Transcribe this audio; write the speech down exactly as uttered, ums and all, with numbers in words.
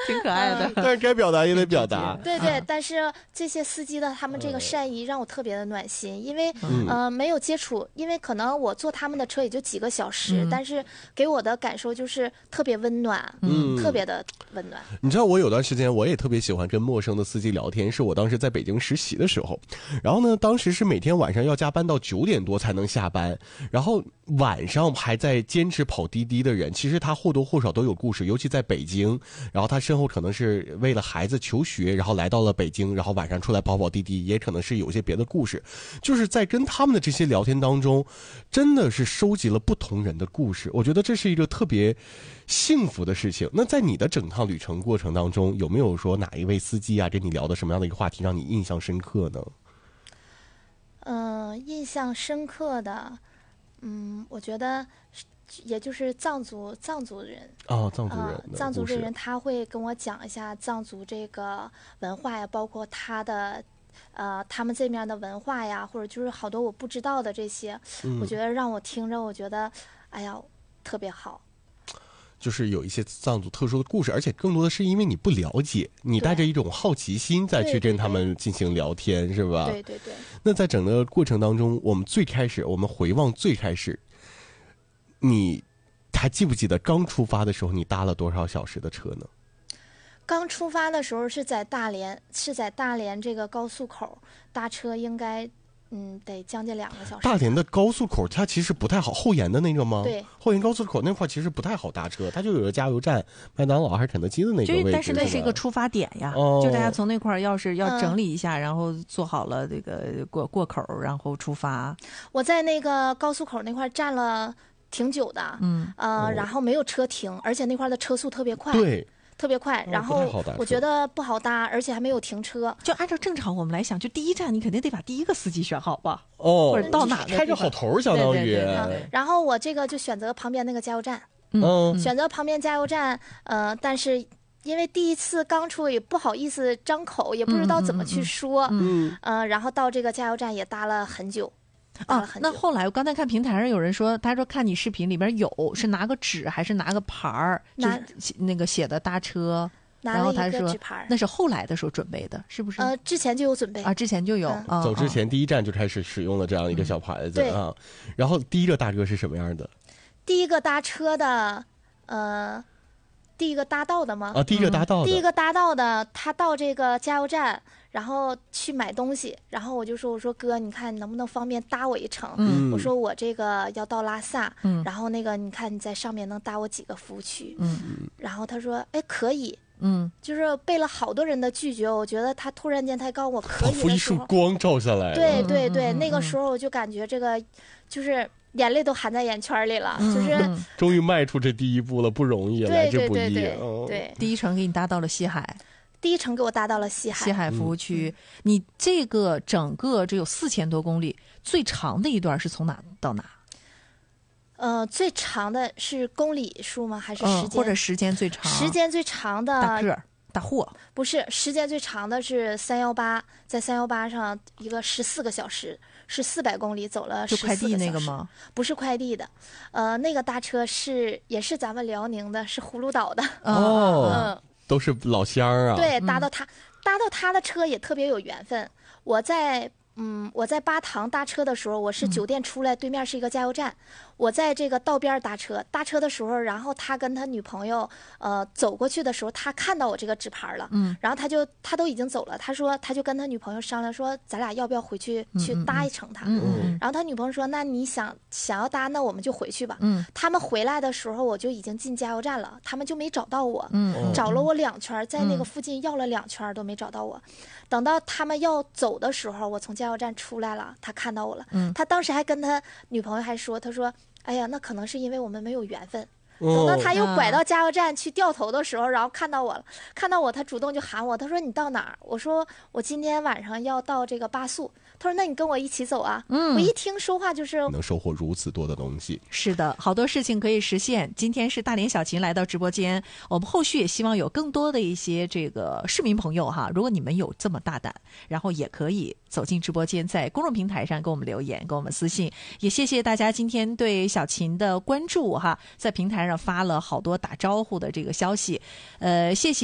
挺可爱的。 但是该表达也得表达。 对对，但是这些司机的他们这个善意让我特别的暖心，因为、 嗯、 呃没有接触，因为可能我坐他们的车也就几个小时，嗯、但是给我的感受就是特别温暖，嗯，特别的温暖。 你知道我有段时间我也特别喜欢跟陌生的司机聊天，是我当时在北京实习的时候，然后呢，当时是每天晚上要加班到九点多才能下班，然后晚上还在坚持跑滴滴的人，其实他或多或少都有故事，尤其在北京，然后他身后可能是为了孩子求学，然后来到了北京，然后晚上出来跑跑滴滴，也可能是有些别的故事。就是在跟他们的这些聊天当中，真的是收集了不同人的故事，我觉得这是一个特别幸福的事情。那在你的整趟旅程过程当中，有没有说哪一位司机啊跟你聊的什么样的一个话题让你印象深刻呢？ 嗯、呃，印象深刻的，嗯，我觉得也就是藏族藏族人哦，藏族人、 呃，藏族的人他会跟我讲一下藏族这个文化呀，包括他的呃他们这面的文化呀，或者就是好多我不知道的这些，嗯、我觉得让我听着，我觉得哎呀特别好。 就是有一些藏族特殊的故事，而且更多的是因为你不了解，你带着一种好奇心再去跟他们进行聊天， 对对对， 是吧？ 对对对。 那在整个过程当中，我们最开始，我们回望最开始，你还记不记得刚出发的时候你搭了多少小时的车呢？ 刚出发的时候是在大连，是在大连这个高速口搭车，应该。嗯，得将近两个小时。 大连的高速口它其实不太好，后沿的那个吗？ 对， 后沿高速口那块其实不太好搭车，它就有个加油站、麦当劳还是肯德基的那个位置。 但是那是一个出发点呀， 哦、 就大家从那块要是要整理一下，嗯、然后做好了这个过过口，然后出发。 我在那个高速口那块站了挺久的，嗯呃、哦，然后没有车停，而且那块的车速特别快。 对。 特别快，然后我觉得不好搭，而且还没有停车。 就按照正常我们来想，就第一站你肯定得把第一个司机选好吧？ 哦， 或者到哪开个好头，相当于。 对对对对对，然后我这个就选择旁边那个加油站， 嗯， 选择旁边加油站，呃，但是因为第一次刚出也不好意思张口，也不知道怎么去说，嗯，呃，然后到这个加油站也搭了很久。 啊，那后来我刚才看平台上有人说，他说看你视频里边有是拿个纸还是拿个牌儿，拿那个写的搭车，然后他说那是后来的时候准备的，是不是？ 呃，之前就有准备啊，之前就有。 嗯、 走之前第一站就开始使用了这样一个小牌子、嗯、啊。然后第一个搭车是什么样的？ 第一个搭车的，呃，第一个搭道的吗？ 啊，第一个搭道的， 嗯、第一个搭道的，他到这个加油站。然后去买东西，然后我就说：“我说哥，你看你能不能方便搭我一程？嗯、我说我这个要到拉萨，嗯、然后那个你看你在上面能搭我几个服务区？嗯，然后他说：哎，可以。嗯，就是背了好多人的拒绝，我觉得他突然间他告诉我可以的时候， 一束光照下来了。 对对对，嗯、那个时候我就感觉这个就是眼泪都含在眼圈里了，嗯、就是终于迈出这第一步了，不容易，来之不易。 对对对对， 哦、 对， 第一程给你搭到了西海。” 第一程给我搭到了西海， 西海服务区。嗯、你这个整个只有四千多公里，最长的一段是从哪到哪？ 呃，最长的是公里数吗？还是时间？ 嗯、或者时间最长？ 时间最长的大个大货不是，时间最长的是三幺八，在三幺八上一个十四个小时，是四百公里走了十四个小时。 就快递那个吗？ 不是快递的，呃，那个搭车是也是咱们辽宁的，是葫芦岛的。 哦，嗯。都是老乡啊！ 对，搭到他，嗯、搭到他的车也特别有缘分。我在嗯，我在巴塘搭车的时候，我是酒店出来，对面是一个加油站。嗯、我在这个道边搭车，搭车的时候，然后他跟他女朋友呃走过去的时候，他看到我这个纸牌了，嗯，然后他就他都已经走了，他说他就跟他女朋友商量说，咱俩要不要回去去搭一程他？嗯嗯。然后他女朋友说，那你想想要搭，那我们就回去吧。嗯。他们回来的时候，我就已经进加油站了，他们就没找到我，嗯，找了我两圈，在那个附近要了两圈都没找到我。等到他们要走的时候，我从加油站出来了，他看到我了，嗯，他当时还跟他女朋友还说，他说，哎呀，那可能是因为我们没有缘分。等到他又拐到加油站去掉头的时候，然后看到我了，看到我，他主动就喊我，他说你到哪儿？我说我今天晚上要到这个巴素。他说那你跟我一起走啊。嗯，我一听说话就是能收获如此多的东西。 是的，好多事情可以实现。今天是大连小琴来到直播间，我们后续也希望有更多的一些这个市民朋友哈，如果你们有这么大胆，然后也可以走进直播间，在公众平台上给我们留言，给我们私信。也谢谢大家今天对小琴的关注哈，在平台上发了好多打招呼的这个消息，呃，谢谢。